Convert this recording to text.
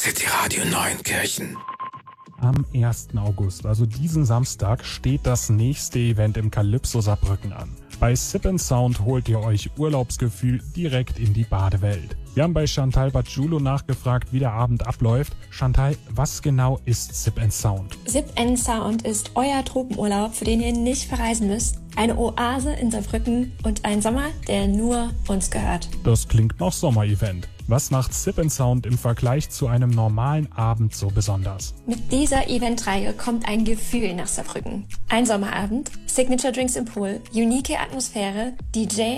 City Radio Neuenkirchen. Am 1. August, also diesen Samstag, steht das nächste Event im Calypso Saarbrücken an. Bei Sip & Sound holt ihr euch Urlaubsgefühl direkt in die Badewelt. Wir haben bei Chantal Baciulo nachgefragt, wie der Abend abläuft. Chantal, was genau ist Sip & Sound? Sip & Sound ist euer Tropenurlaub, für den ihr nicht verreisen müsst. Eine Oase in Saarbrücken und ein Sommer, der nur uns gehört. Das klingt nach Sommerevent. Was macht Sip & Sound im Vergleich zu einem normalen Abend so besonders? Mit dieser Eventreihe kommt ein Gefühl nach Saarbrücken. Ein Sommerabend, Signature Drinks im Pool, unique Atmosphäre, DJ